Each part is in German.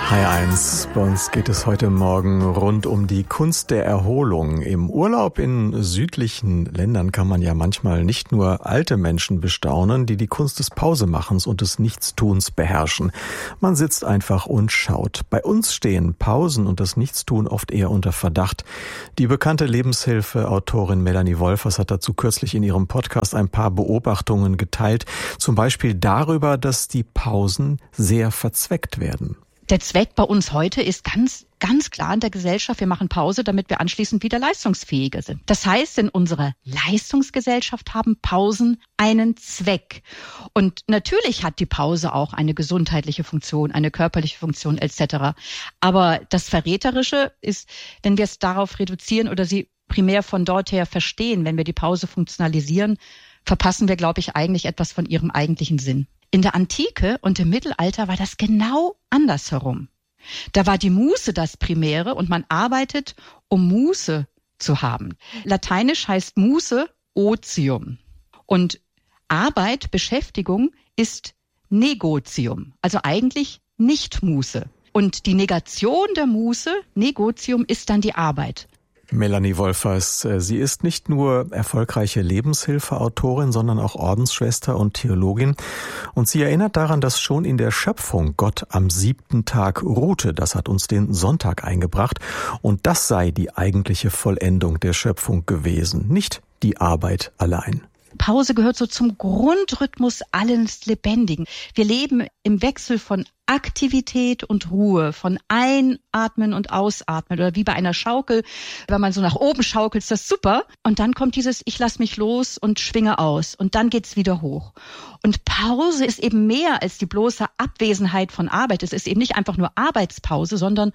Hi1, bei uns geht es heute Morgen rund um die Kunst der Erholung. Im Urlaub in südlichen Ländern kann man ja manchmal nicht nur alte Menschen bestaunen, die die Kunst des Pausemachens und des Nichtstuns beherrschen. Man sitzt einfach und schaut. Bei uns stehen Pausen und das Nichtstun oft eher unter Verdacht. Die bekannte Lebenshilfe-Autorin Melanie Wolfers hat dazu kürzlich in ihrem Podcast ein paar Beobachtungen geteilt. Zum Beispiel darüber, dass die Pausen sehr verzweckt werden. Der Zweck bei uns heute ist ganz klar in der Gesellschaft, wir machen Pause, damit wir anschließend wieder leistungsfähiger sind. Das heißt, in unserer Leistungsgesellschaft haben Pausen einen Zweck. Und natürlich hat die Pause auch eine gesundheitliche Funktion, eine körperliche Funktion etc. Aber das Verräterische ist, wenn wir es darauf reduzieren oder sie primär von dort her verstehen, wenn wir die Pause funktionalisieren, verpassen wir, glaube ich, eigentlich etwas von ihrem eigentlichen Sinn. In der Antike und im Mittelalter war das genau andersherum. Da war die Muße das Primäre und man arbeitet, um Muße zu haben. Lateinisch heißt Muße Otium. Und Arbeit, Beschäftigung ist Negotium, also eigentlich nicht Muße. Und die Negation der Muße, Negotium, ist dann die Arbeit. Melanie Wolfers, sie ist nicht nur erfolgreiche Lebenshilfeautorin, sondern auch Ordensschwester und Theologin. Und sie erinnert daran, dass schon in der Schöpfung Gott am 7. Tag ruhte. Das hat uns den Sonntag eingebracht. Und das sei die eigentliche Vollendung der Schöpfung gewesen, nicht die Arbeit allein. Pause gehört so zum Grundrhythmus alles Lebendigen. Wir leben im Wechsel von Aktivität und Ruhe, von Einatmen und Ausatmen oder wie bei einer Schaukel. Wenn man so nach oben schaukelt, ist das super. Und dann kommt dieses Ich lass mich los und schwinge aus. Und dann geht's wieder hoch. Und Pause ist eben mehr als die bloße Abwesenheit von Arbeit. Es ist eben nicht einfach nur Arbeitspause, sondern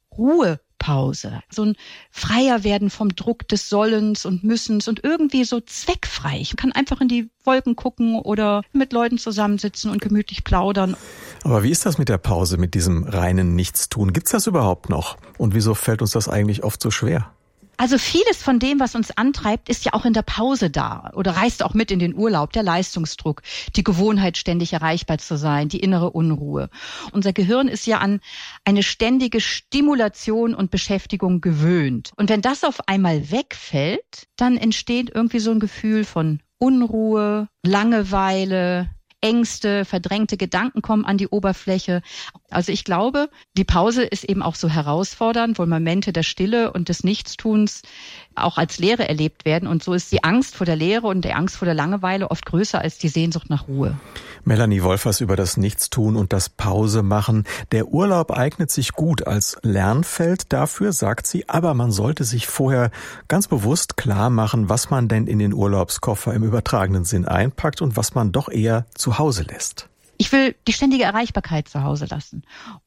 Ruhepause. So ein freier werden vom Druck des Sollens und Müssens und irgendwie so zweckfrei. Ich kann einfach in die Wolken gucken oder mit Leuten zusammensitzen und gemütlich plaudern. Aber wie ist das mit der Pause, mit diesem reinen Nichtstun? Gibt's das überhaupt noch? Und wieso fällt uns das eigentlich oft so schwer? Also vieles von dem, was uns antreibt, ist ja auch in der Pause da oder reist auch mit in den Urlaub. Der Leistungsdruck, die Gewohnheit, ständig erreichbar zu sein, die innere Unruhe. Unser Gehirn ist ja an eine ständige Stimulation und Beschäftigung gewöhnt. Und wenn das auf einmal wegfällt, dann entsteht irgendwie so ein Gefühl von Unruhe, Langeweile, Ängste, verdrängte Gedanken kommen an die Oberfläche. Also ich glaube, die Pause ist eben auch so herausfordernd, wo Momente der Stille und des Nichtstuns auch als Leere erlebt werden. Und so ist die Angst vor der Leere und die Angst vor der Langeweile oft größer als die Sehnsucht nach Ruhe. Melanie Wolfers über das Nichtstun und das Pausemachen. Der Urlaub eignet sich gut als Lernfeld dafür, sagt sie, aber man sollte sich vorher ganz bewusst klar machen, was man denn in den Urlaubskoffer im übertragenen Sinn einpackt und was man doch eher zu Hause lässt. Ich will die ständige Erreichbarkeit zu Hause lassen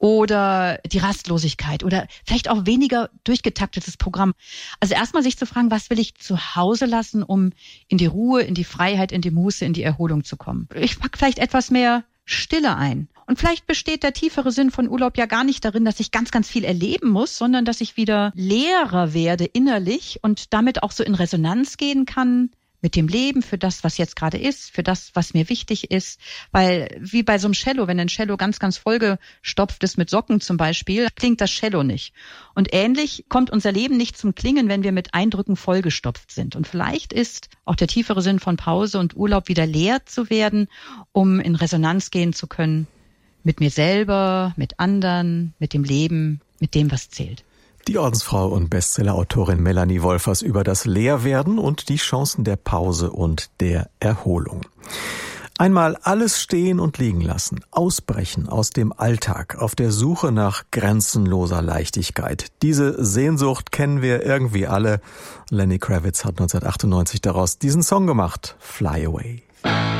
oder die Rastlosigkeit oder vielleicht auch weniger durchgetaktetes Programm. Also erstmal sich zu fragen, was will ich zu Hause lassen, um in die Ruhe, in die Freiheit, in die Muße, in die Erholung zu kommen. Ich packe vielleicht etwas mehr Stille ein. Und vielleicht besteht der tiefere Sinn von Urlaub ja gar nicht darin, dass ich ganz, ganz viel erleben muss, sondern dass ich wieder leerer werde innerlich und damit auch so in Resonanz gehen kann mit dem Leben, für das, was jetzt gerade ist, für das, was mir wichtig ist. Weil wie bei so einem Cello, wenn ein Cello ganz, ganz vollgestopft ist mit Socken zum Beispiel, klingt das Cello nicht. Und ähnlich kommt unser Leben nicht zum Klingen, wenn wir mit Eindrücken vollgestopft sind. Und vielleicht ist auch der tiefere Sinn von Pause und Urlaub wieder leer zu werden, um in Resonanz gehen zu können mit mir selber, mit anderen, mit dem Leben, mit dem, was zählt. Die Ordensfrau und Bestsellerautorin Melanie Wolfers über das Leerwerden und die Chancen der Pause und der Erholung. Einmal alles stehen und liegen lassen, ausbrechen aus dem Alltag, auf der Suche nach grenzenloser Leichtigkeit. Diese Sehnsucht kennen wir irgendwie alle. Lenny Kravitz hat 1998 daraus diesen Song gemacht, Fly Away.